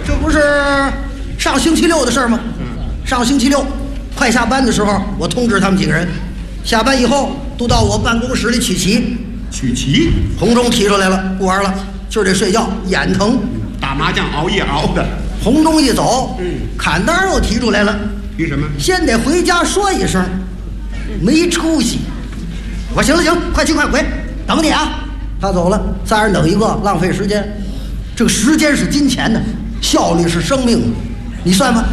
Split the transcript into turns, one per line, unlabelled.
这不是上星期六的事儿吗？上星期六快下班的时候，我通知他们几个人，下班以后都到我办公室里取旗。
取旗？
红中提出来了，不玩了，今儿得睡觉，眼疼。
打麻将熬夜熬的。
红中一走，砍单又提出来了。
提什么？
先得回家说一声，没出息。我说行了行，快去快回，等你啊。他走了，仨人等一个，浪费时间。这个时间是金钱呢，效率是生命。你算吧，